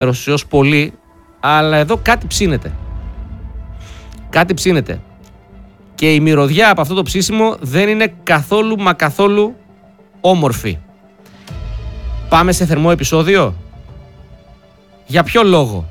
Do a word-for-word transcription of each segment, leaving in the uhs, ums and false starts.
ως πολύ, αλλά εδώ κάτι ψήνεται. Κάτι ψήνεται. Και η μυρωδιά από αυτό το ψήσιμο δεν είναι καθόλου μα καθόλου όμορφη. Πάμε σε θερμό επεισόδιο. Για ποιο λόγο?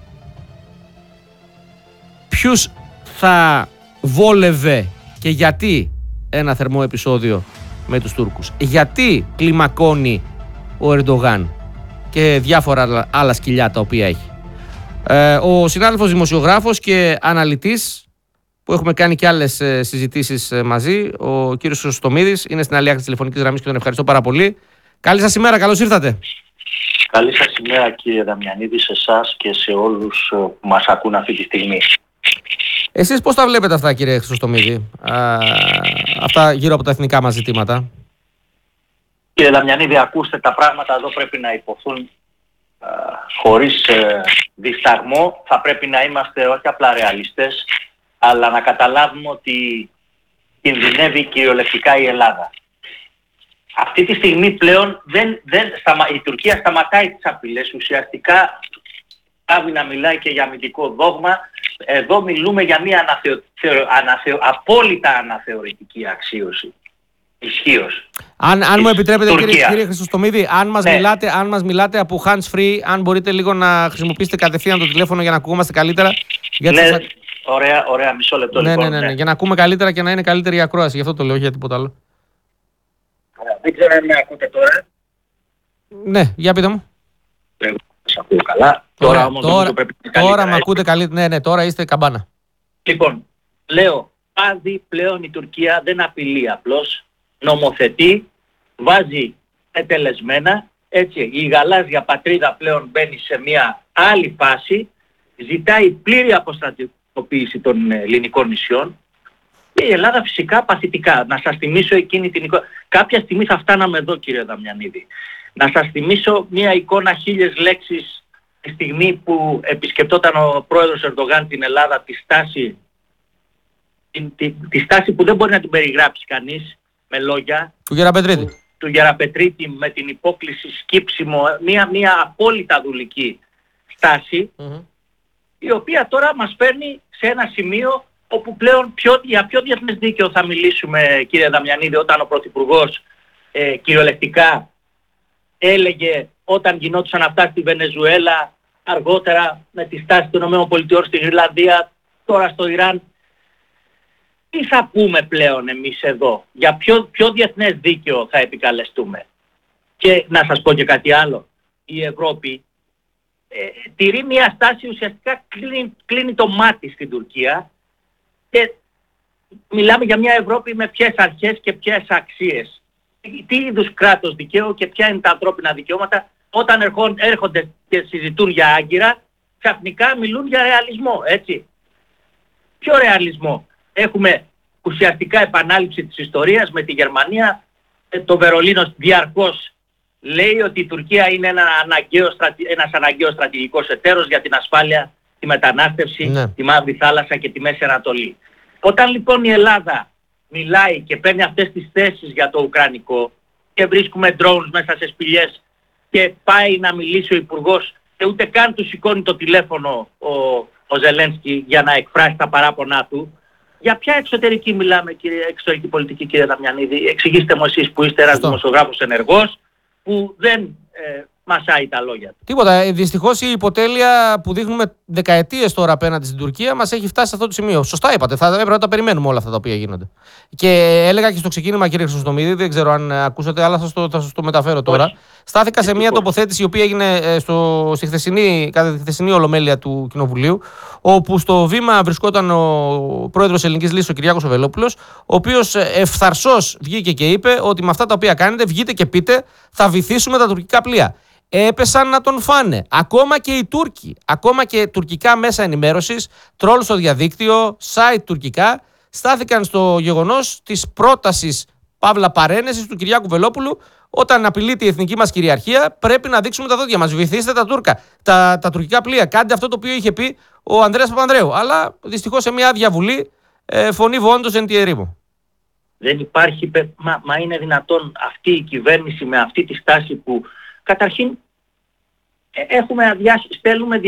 Ποιους θα βόλευε και γιατί ένα θερμό επεισόδιο με τους Τούρκους? Γιατί κλιμακώνει ο Ερντογάν και διάφορα άλλα σκυλιά τα οποία έχει? Ε, ο συνάδελφος δημοσιογράφος και αναλυτής που έχουμε κάνει και άλλες συζητήσεις μαζί, ο κύριος Χρυστομίδης, είναι στην άλλη άκρη της τηλεφωνικής γραμμής και τον ευχαριστώ πάρα πολύ. Καλή σας ημέρα, καλώς ήρθατε. Καλή σας ημέρα κύριε Δαμιανίδη, σε εσάς και σε όλους που μας ακούν αυτή τη στιγμή. Εσείς πώς τα βλέπετε αυτά κύριε Χρυστομίδη, α, αυτά γύρω από τα εθνικά μας ζητήματα? Κύριε Δαμιανίδη, ακούστε, τα πράγματα εδώ πρέπει να υποθούν α, χωρίς ε, δισταγμό. Θα πρέπει να είμαστε όχι απλά ρεαλιστές, αλλά να καταλάβουμε ότι κινδυνεύει κυριολεκτικά η Ελλάδα. Αυτή τη στιγμή πλέον δεν, δεν, σταμα, η Τουρκία σταματάει τις απειλές. Ουσιαστικά άβει να μιλάει και για αμυντικό δόγμα. Εδώ μιλούμε για μια αναθεω, αναθεω, απόλυτα αναθεωρητική αξίωση. Ισχύως. Αν, αν μου επιτρέπετε κύριε, κύριε Χρυστομίδη, αν μας, ναι. μιλάτε, αν μας μιλάτε από hands free, αν μπορείτε λίγο να χρησιμοποιήσετε κατευθείαν το τηλέφωνο για να ακούμαστε καλύτερα. Γιατί ναι, σας... ωραία, ωραία, μισό λεπτό ναι, λοιπόν. Ναι, ναι, ναι, για να ακούμε καλύτερα και να είναι καλύτερη η ακρόαση. Γι' αυτό το λέω, για τίποτα άλλο. Δεν ξέρω αν με ακούτε τώρα. Ναι, για πείτε μου. Δεν σας ακούω καλά. Τώρα, τώρα όμως τώρα, πρέπει τώρα με ακούτε καλύτερα. Ναι, ναι, τώρα είστε καμπάνα. Λοιπόν, λέω, πάδι πλέον η Τουρκία δεν απειλεί απλώς. Νομοθετεί, βάζει ετελεσμένα, έτσι, η γαλάζια πατρίδα πλέον μπαίνει σε μια άλλη φάση, ζητάει πλήρη αποστρατικοποίηση των ελληνικών νησιών και η Ελλάδα φυσικά παθητικά. Να σας θυμίσω εκείνη την εικόνα. Κάποια στιγμή θα φτάναμε εδώ κύριε Δαμιανίδη. Να σας θυμίσω μια εικόνα χίλιες λέξεις τη στιγμή που επισκεπτόταν ο πρόεδρος Ερντογάν την Ελλάδα, τη στάση, τη, τη, τη στάση που δεν μπορεί να την περιγράψει κανείς με λόγια. Του Γεραπετρίτη. Του, του Γεραπετρίτη με την υπόκληση σκύψιμο, μια, μια απόλυτα δουλική στάση, mm-hmm. η οποία τώρα μας φέρνει σε ένα σημείο όπου πλέον ποιο, για ποιο διεθνές δίκαιο θα μιλήσουμε κύριε Δαμιανίδη, όταν ο Πρωθυπουργός ε, κυριολεκτικά έλεγε όταν γινόντουσαν αυτά στη Βενεζουέλα, αργότερα με τη στάση των ΗΠΑ στην Ιρλανδία, τώρα στο Ιράν. Τι θα πούμε πλέον εμείς εδώ, για ποιο, ποιο διεθνές δίκαιο θα επικαλεστούμε? Και να σας πω και κάτι άλλο, η Ευρώπη ε, τηρεί μια στάση, ουσιαστικά κλείνει, κλείνει το μάτι στην Τουρκία και μιλάμε για μια Ευρώπη με ποιες αρχές και ποιες αξίες. Τι είδους κράτος δικαίου και ποια είναι τα ανθρώπινα δικαιώματα? Όταν ερχόν, έρχονται και συζητούν για άγκυρα, ξαφνικά μιλούν για ρεαλισμό, έτσι. Ποιο ρεαλισμό? Έχουμε ουσιαστικά επανάληψη της ιστορίας με τη Γερμανία. Το Βερολίνο διαρκώς λέει ότι η Τουρκία είναι ένα αναγκαίο, ένας αναγκαίος στρατηγικός εταίρος για την ασφάλεια, τη μετανάστευση, ναι. τη Μαύρη Θάλασσα και τη Μέση Ανατολή. Όταν λοιπόν η Ελλάδα μιλάει και παίρνει αυτές τις θέσεις για το Ουκρανικό και βρίσκουμε drones μέσα σε σπηλιές και πάει να μιλήσει ο Υπουργός και ούτε καν του σηκώνει το τηλέφωνο ο, ο Ζελένσκι για να εκφράσει τα παράπονά του, για ποια εξωτερική μιλάμε, κύριε, εξωτερική πολιτική κύριε Δαμιανίδη? Εξηγήστε μου εσείς που είστε ένας δημοσιογράφος ενεργός που δεν ε, μασάει τα λόγια του. Τίποτα. Δυστυχώς η υποτέλεια που δείχνουμε δεκαετίες τώρα απέναντι στην Τουρκία μας έχει φτάσει σε αυτό το σημείο. Σωστά είπατε. Θα έπρεπε να τα περιμένουμε όλα αυτά τα οποία γίνονται. Και έλεγα και στο ξεκίνημα, κύριε Χρυστομίδη, δεν ξέρω αν ακούσατε, αλλά θα σας το, θα σας το μεταφέρω τώρα. Όχι. Στάθηκα σε μια τοποθέτηση η οποία έγινε στο, στη χθεσινή, κατά τη χθεσινή ολομέλεια του Κοινοβουλίου, όπου στο βήμα βρισκόταν ο πρόεδρος Ελληνικής Λύσης, ο Κυριάκος Βελόπουλος, ο οποίος ευθαρσώς βγήκε και είπε ότι με αυτά τα οποία κάνετε, βγείτε και πείτε, θα βυθίσουμε τα τουρκικά πλοία. Έπεσαν να τον φάνε. Ακόμα και οι Τούρκοι, ακόμα και τουρκικά μέσα ενημέρωσης, τρόλ στο διαδίκτυο, site τουρκικά, στάθηκαν στο γεγονός της πρότασης παύλα παρένεσης του Κυριάκου Βελόπουλου. Όταν απειλείται η εθνική μας κυριαρχία, πρέπει να δείξουμε τα δόντια μας. Βυθίστε τα Τούρκα, τα, τα τουρκικά πλοία. Κάντε αυτό το οποίο είχε πει ο Ανδρέας Παπανδρέου. Αλλά δυστυχώς σε μια διαβουλή ε, φωνή βόντος εν τη ερήμο. Δεν υπάρχει, μα, μα είναι δυνατόν αυτή η κυβέρνηση με αυτή τη στάση που καταρχήν έχουμε αδειάσει, στέλνουμε